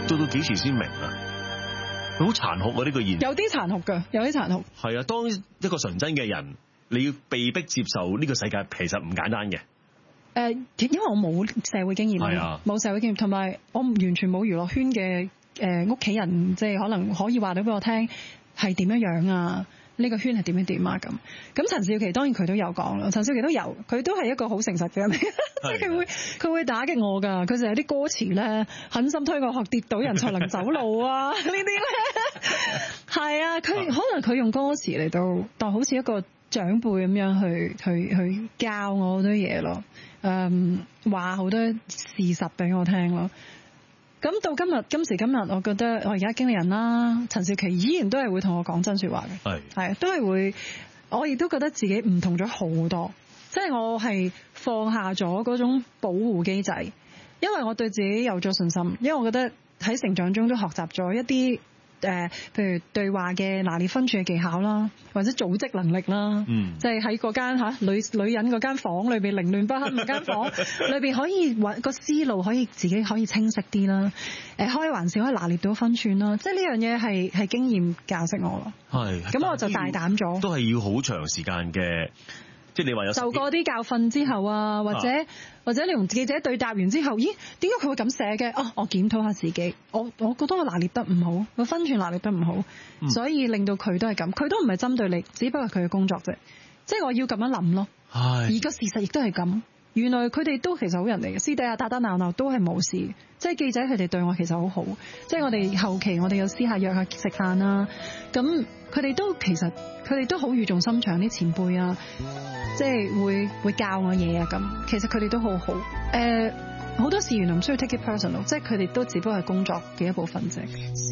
到幾時先明啊？好殘酷啊！呢個現有啲殘酷㗎，有啲殘酷。 係啊，當一個純真嘅人，你要被逼接受呢個世界，其實唔簡單嘅。 因為我冇社會經驗，冇社會經驗，同埋我完全冇娛樂圈嘅屋企人，即係可能可以話到俾我聽係點樣樣啊。呢個圈係點樣點啊咁陳少琪當然佢都有講啦，陳少琪都有，佢都係一個好誠實嘅人，即係佢會打擊我㗎，佢就有啲歌詞咧，狠心推我學跌倒人才能走路啊呢啲咧，係啊，佢可能佢用歌詞嚟到當好似一個長輩咁樣去教我好多嘢咯，話好多事實俾我聽咯。咁到今時今日，我覺得我而家經理人啦，陳少琪依然都係會同我講真說話嘅，係都係會。我亦都覺得自己唔同咗好多，即係我係放下咗嗰種保護機制，因為我對自己有咗信心，因為我覺得喺成長中都學習咗一啲譬如對話嘅拿捏分寸嘅技巧啦，或者組織能力啦，即係喺嗰間女人嗰間房裏邊凌亂不堪嗰間房裏邊，可以揾個思路，可以自己可以清晰啲啦。開玩笑可以拿捏到分寸啦，即係呢樣嘢係經驗教識我咯。係，咁我就大膽咗。都係要好長時間嘅。即係你話有受過啲教訓之後啊，或者你同記者對答完之後，咦？點解佢會咁寫嘅？哦，我檢討下自己，我覺得我拿捏得唔好，我分寸拿捏得唔好，所以令到佢都係咁。佢都唔係針對你，只不過佢嘅工作啫。即係我要咁樣諗咯。而個事實亦都係咁。原來佢哋都其實好人嚟嘅，私底下打打鬧鬧都係冇事。即係記者佢哋對我其實好好，即係我哋後期我哋有私下約下食飯啦。咁佢哋都其實佢哋都好語重心長，啲前輩啊，即係會教我嘢啊咁。其實佢哋都好好。好多事原來唔需要 take it personal，即係佢哋都只不過係工作嘅一部分啫。